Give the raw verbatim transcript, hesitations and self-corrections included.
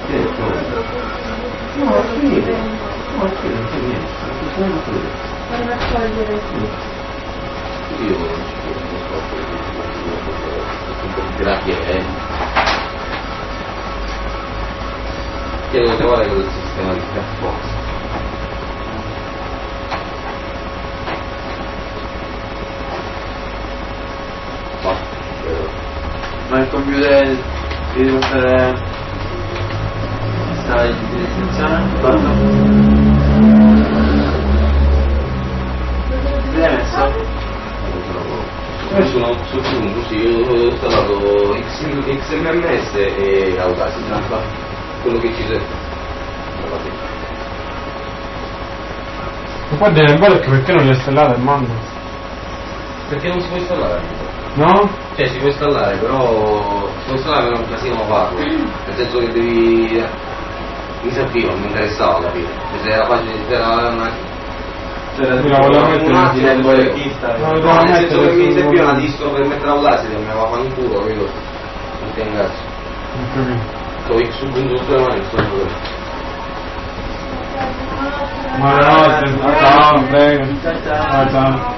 Che cosa? No, sì, no, sì, non c'è niente, non c'è niente. Vanno a togliere. Io non so, grazie, eh. Chiedo se vuole il sistema di trasporto. Ma il computer ti devo stare sta in descrizione? Guarda. Ti hai messo? Io sono su Zoom così, io ho installato X M M S e Audacity, quello che ci serve. Ma qua deve bello perché non l'hai installata il mando? Perché non si può installare? No? Cioè si può installare, però si può installare però è un casino farlo, nel senso che devi. Mi serviva, non mi interessava alla fine, se era facile, se era una. C'era un attimo e poi. No, No, nel senso che mi serviva una distro per mettere Audacity e mi aveva fatto in culo, capito? Non ti ingazzo. Non capito. Poi su punto due mani sono quello. Buonanotte, ciao, prego. Ciao, ciao.